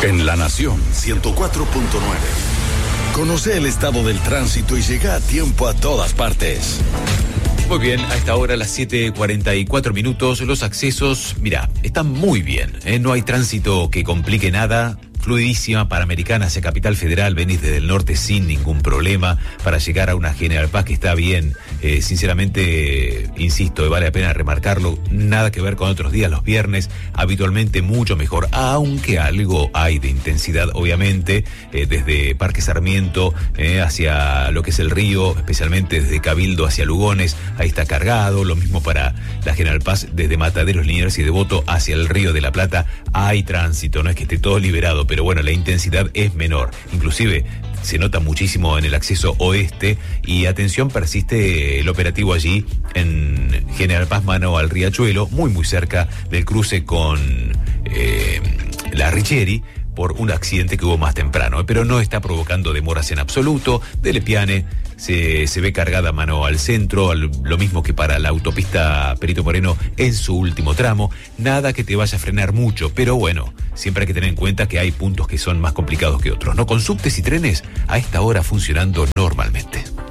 En La Nación 104.9. Conoce el estado del tránsito y llega a tiempo a todas partes. Muy bien, a esta hora, las 7:44, los accesos, mira, están muy bien, no hay tránsito que complique nada. Fluidísima Panamericana hacia Capital Federal, venís desde el norte sin ningún problema para llegar a una General Paz que está bien. Sinceramente, insisto, vale la pena remarcarlo, nada que ver con otros días, los viernes, habitualmente mucho mejor, aunque algo hay de intensidad, obviamente, desde Parque Sarmiento hacia lo que es el río, especialmente desde Cabildo hacia Lugones, ahí está cargado, lo mismo para la General Paz, desde Mataderos, Liniers y Devoto hacia el Río de la Plata, hay tránsito, no es que esté todo liberado, pero bueno, la intensidad es menor. Inclusive se nota muchísimo en el acceso oeste y atención, persiste el operativo allí en General Paz mano al Riachuelo, muy cerca del cruce con la Richeri, por un accidente que hubo más temprano, pero no está provocando demoras en absoluto. De Lepiane se ve cargada mano al centro, lo mismo que para la autopista Perito Moreno en su último tramo. Nada que te vaya a frenar mucho, pero bueno, siempre hay que tener en cuenta que hay puntos que son más complicados que otros, ¿no? Con subtes y trenes a esta hora funcionando normalmente.